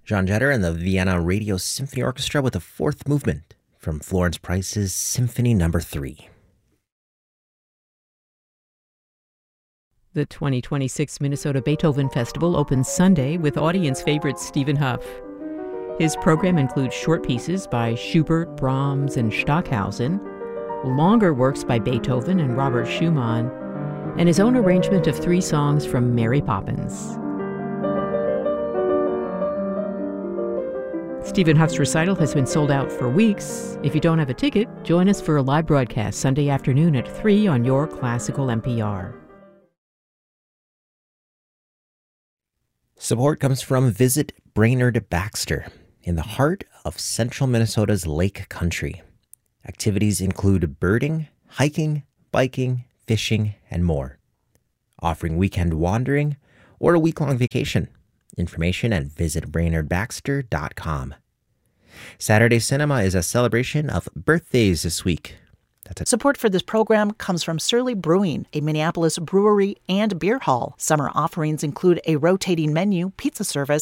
Jean Jetter and the Vienna Radio Symphony Orchestra with the fourth movement from Florence Price's Symphony No. 3. The 2026 Minnesota Beethoven Festival opens Sunday with audience favorite Stephen Hough. His program includes short pieces by Schubert, Brahms, and Stockhausen, longer works by Beethoven and Robert Schumann, and his own arrangement of 3 songs from Mary Poppins. Stephen Hough's recital has been sold out for weeks. If you don't have a ticket, join us for a live broadcast Sunday afternoon at 3 on your classical NPR. Support comes from Visit Brainerd Baxter, in the heart of central Minnesota's lake country. Activities include birding, hiking, biking, fishing, and more. Offering weekend wandering or a week-long vacation. Information at visitbrainerdbaxter.com. Saturday Cinema is a celebration of birthdays this week. Support for this program comes from Surly Brewing, a Minneapolis brewery and beer hall. Summer offerings include a rotating menu, pizza service,